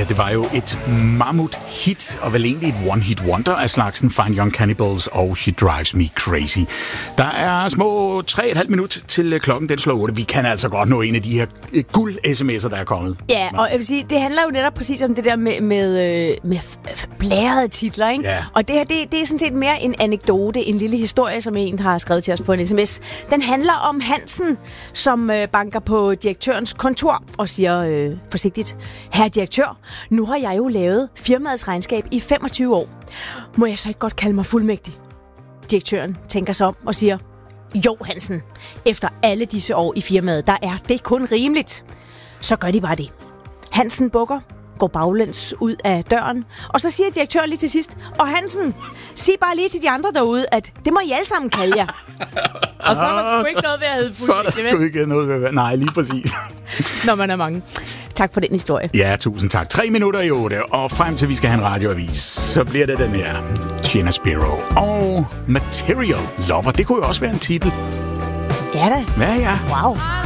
her, det var jo et mammut-hit, og vel egentlig et one-hit wonder af slagsen Fine Young Cannibals og She Drives Me Crazy. Der er små 3,5 minutter til klokken den slår 8. Vi kan altså godt nå en af de her guld-sms'er, der er kommet. Ja, og jeg vil sige, det handler jo netop præcis om det der med blærede titler, ikke? Ja. Og det her, det er sådan set mere en anekdote, en lille historie, som en har skrevet til os på en sms. Den handler om Hansen, som banker på direktørens kontor og siger forsigtigt: Herre direktør, nu har jeg jo lavet firmaets regnskab i 25 år. Må jeg så ikke godt kalde mig fuldmægtig? Direktøren tænker sig om og siger: Jo, Hansen, efter alle disse år i firmaet, der er det kun rimeligt. Så gør de bare det. Hansen bukker, går baglæns ud af døren, og så siger direktøren lige til sidst: Og Hansen, sig bare lige til de andre derude, at det må I alle sammen kalde jer. Og så er der sgu ikke noget ved at hedde fuldmægtig. Så er der sgu ikke noget ved at... Nej, lige præcis. Når man er mange. Tak for den historie. Ja, tusind tak. 3 minutter i 8, og frem til vi skal have en radioavis, så bliver det den her China Spiro og Material Lover. Det kunne jo også være en titel. Ja da. Ja, ja. Wow.